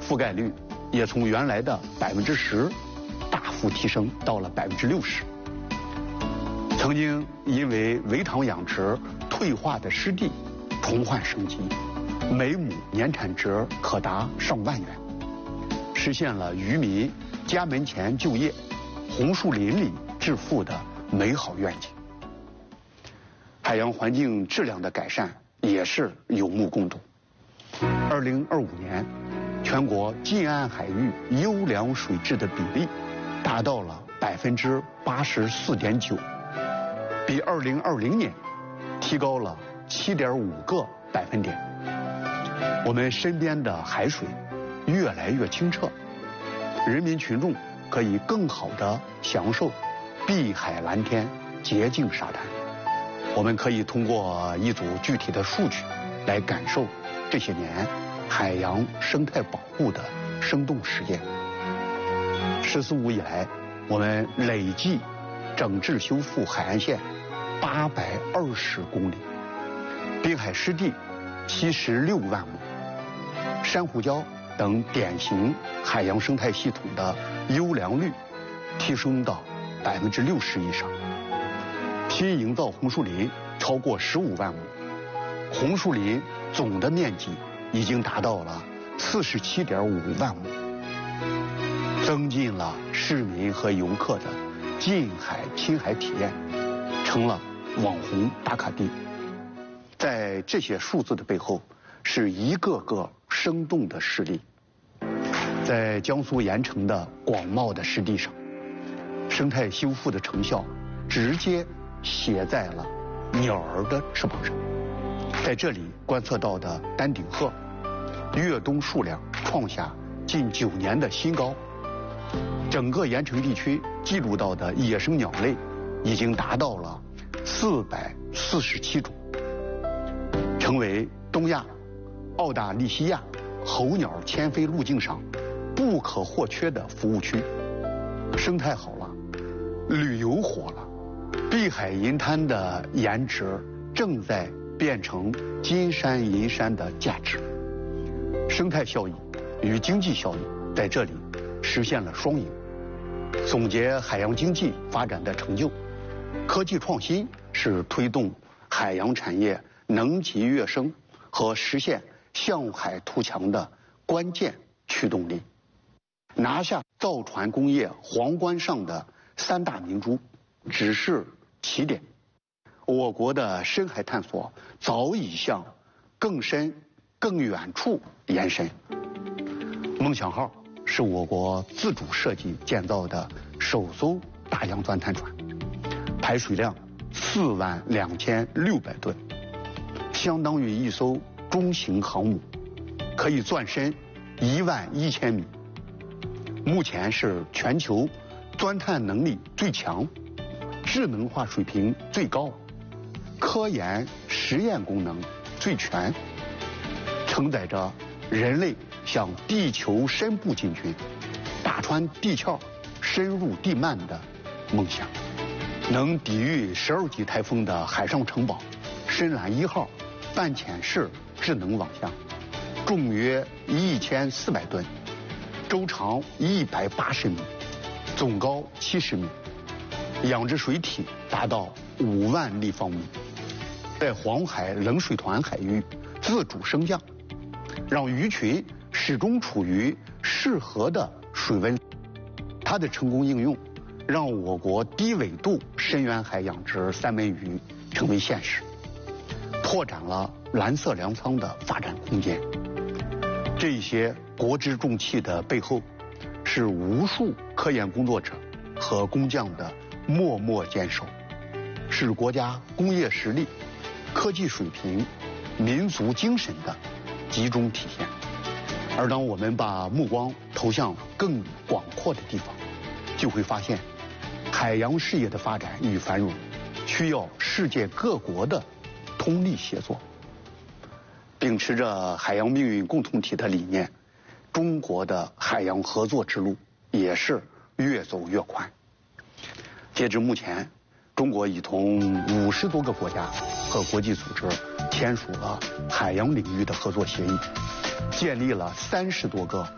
覆盖率也从原来的10%大幅提升到了60%。曾经因为围塘养殖退化的湿地重焕生机，每亩年产值可达上万元，实现了渔民家门前就业、红树林里致富的美好愿景。海洋环境质量的改善也是有目共睹。2025年，全国近岸海域优良水质的比例达到了84.9%，比2020年提高了7.5个百分点。我们身边的海水越来越清澈，人民群众可以更好地享受碧海蓝天、洁净沙滩。我们可以通过一组具体的数据来感受这些年海洋生态保护的生动实践。“十四五”以来，我们累计整治修复海岸线820公里，滨海湿地76万亩，珊瑚礁等典型海洋生态系统的优良率提升到60%以上。新营造红树林超过15万亩，红树林总的面积已经达到了47.5万亩，增进了市民和游客的近海亲海体验，成了网红打卡地。在这些数字的背后，是一个个生动的事例。在江苏盐城的广袤的湿地上，生态修复的成效直接写在了鸟儿的翅膀上。在这里观测到的丹顶鹤越冬数量创下近9年的新高，整个盐城地区记录到的野生鸟类已经达到了447种，成为东亚、澳大利西亚候鸟迁飞路径上不可或缺的服务区。生态好了，旅游火了，碧海银滩的颜值正在变成金山银山的价值。生态效益与经济效益在这里实现了双赢。总结海洋经济发展的成就，科技创新是推动海洋产业能级跃升和实现向海图强的关键驱动力。拿下造船工业皇冠上的3大明珠只是起点，我国的深海探索早已向更深更远处延伸。梦想号是我国自主设计建造的首艘大洋钻探船，排水量42600吨，相当于一艘中型航母，可以钻深11000米。目前是全球钻探能力最强、智能化水平最高、科研实验功能最全，承载着人类向地球深部进军、打穿地壳、深入地幔的梦想。能抵御12级台风的海上城堡深蓝1号半潜式智能网箱，重约1400吨，周长180米，总高70米，养殖水体达到5万立方米，在黄海冷水团海域自主升降，让鱼群始终处于适合的水温。它的成功应用，让我国低纬度深远海养殖三文鱼成为现实，拓展了蓝色粮仓的发展空间。这些国之重器的背后，是无数科研工作者和工匠的默默坚守，是国家工业实力、科技水平、民族精神的集中体现。而当我们把目光投向更广阔的地方，就会发现，海洋事业的发展与繁荣，需要世界各国的通力协作。秉持着海洋命运共同体的理念，中国的海洋合作之路也是越走越宽。截至目前，中国已同50多个国家和国际组织签署了海洋领域的合作协议，建立了30多个